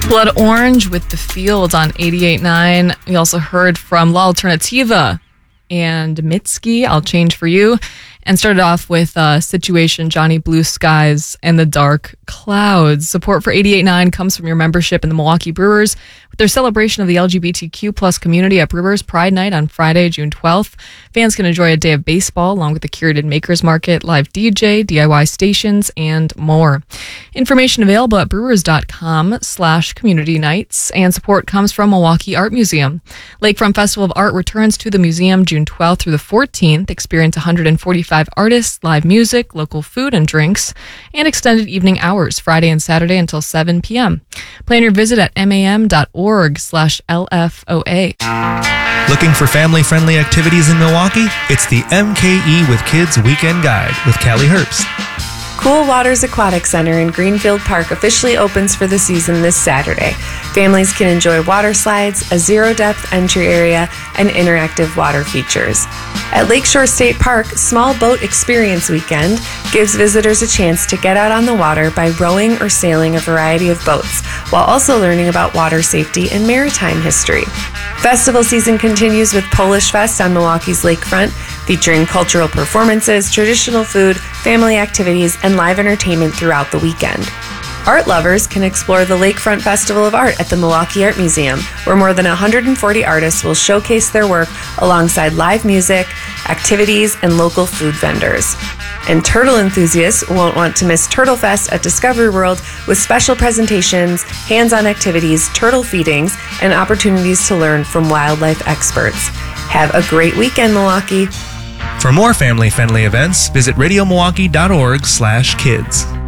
Blood Orange with The Field on 88.9. We also heard from La Alternativa and Mitski, I'll Change For You. And started off with Situation, Johnny Blue Skies, and The Dark Clouds. Support for 88.9 comes from your membership in the Milwaukee Brewers with their celebration of the LGBTQ plus community at Brewers Pride Night on Friday, June 12th. Fans can enjoy a day of baseball along with the curated Makers Market, live DJ, DIY stations, and more. Information available at brewers.com/community nights, and support comes from Milwaukee Art Museum. Lakefront Festival of Art returns to the museum June 12th through the 14th. Experience 145 artists, live music, local food and drinks, and extended evening hours Friday and Saturday until 7 p.m. Plan your visit at mam.org/LFOA. Looking for family-friendly activities in Milwaukee? It's the MKE with Kids Weekend Guide with Callie Herbst. Cool Waters Aquatic Center in Greenfield Park officially opens for the season this Saturday. Families can enjoy water slides, a zero-depth entry area, and interactive water features. At Lakeshore State Park, Small Boat Experience Weekend gives visitors a chance to get out on the water by rowing or sailing a variety of boats, while also learning about water safety and maritime history. Festival season continues with Polish Fest on Milwaukee's lakefront, featuring cultural performances, traditional food, family activities, and live entertainment throughout the weekend. Art lovers can explore the Lakefront Festival of Art at the Milwaukee Art Museum, where more than 140 artists will showcase their work alongside live music, activities, and local food vendors. And turtle enthusiasts won't want to miss Turtle Fest at Discovery World with special presentations, hands-on activities, turtle feedings, and opportunities to learn from wildlife experts. Have a great weekend, Milwaukee. For more family-friendly events, visit radiomilwaukee.org/kids.